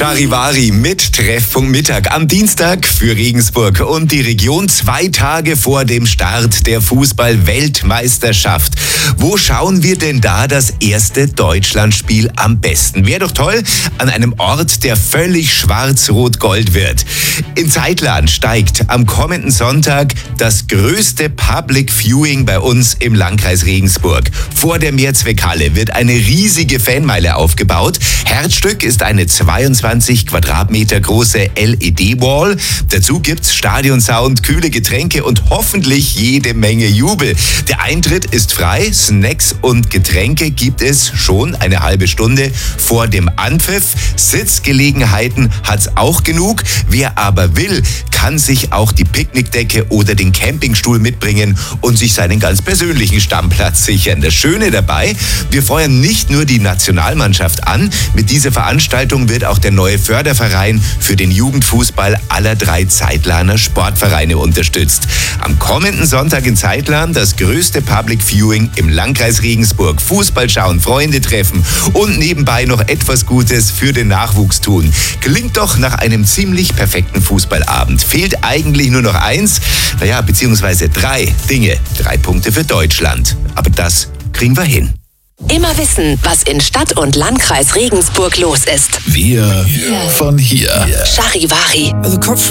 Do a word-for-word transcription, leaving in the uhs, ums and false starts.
Charivari mit Treffpunkt Mittag am Dienstag für Regensburg und die Region zwei Tage vor dem Start der Fußball-Weltmeisterschaft. Wo schauen wir denn da das erste Deutschlandspiel am besten? Wäre doch toll, an einem Ort, der völlig schwarz-rot-gold wird. In Zeitlern steigt am kommenden Sonntag das größte Public Viewing bei uns im Landkreis Regensburg. Vor der Mehrzweckhalle wird eine riesige Fanmeile aufgebaut. Herzstück ist eine zweiundzwanzig Quadratmeter große L E D-Wall. Dazu gibt's Stadionsound, kühle Getränke und hoffentlich jede Menge Jubel. Der Eintritt ist frei, Snacks und Getränke gibt es schon eine halbe Stunde vor dem Anpfiff. Sitzgelegenheiten hat's auch genug. Wer aber will, kann sich auch die Picknickdecke oder den Campingstuhl mitbringen und sich seinen ganz persönlichen Stammplatz sichern. Das Schöne dabei, wir feuern nicht nur die Nationalmannschaft an, mit dieser Veranstaltung wird auch der neue Förderverein für den Jugendfußball aller drei Zeitlaner Sportvereine unterstützt. Am kommenden Sonntag in Zeitlern das größte Public Viewing im Landkreis Regensburg. Fußball schauen, Freunde treffen und nebenbei noch etwas Gutes für den Nachwuchs tun. Klingt doch nach einem ziemlich perfekten Fußballabend. Fehlt eigentlich nur noch eins, naja, beziehungsweise drei Dinge. Drei Punkte für Deutschland. Aber das kriegen wir hin. Immer wissen, was in Stadt und Landkreis Regensburg los ist. Wir von hier. Charivari. The cops